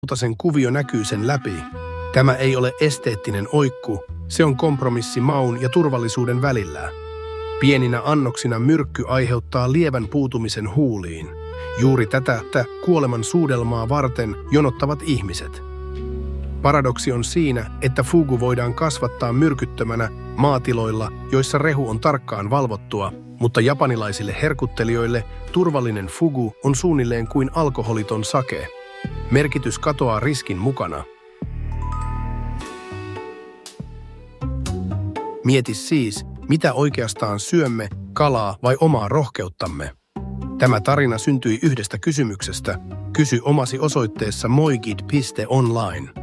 sen kuvio näkyy sen läpi. Tämä ei ole esteettinen oikku, se on kompromissi maun ja turvallisuuden välillä. Pieninä annoksina myrkky aiheuttaa lievän puutumisen huuliin. Juuri tätä kuoleman suudelmaa varten jonottavat ihmiset. Paradoksi on siinä, että fugu voidaan kasvattaa myrkyttömänä maatiloilla, joissa rehu on tarkkaan valvottua, mutta japanilaisille herkuttelijoille turvallinen fugu on suunnilleen kuin alkoholiton sake. Merkitys katoaa riskin mukana. Mieti siis, mitä oikeastaan syömme, kalaa vai omaa rohkeuttamme. Tämä tarina syntyi yhdestä kysymyksestä. Kysy omasi osoitteessa moigid.online.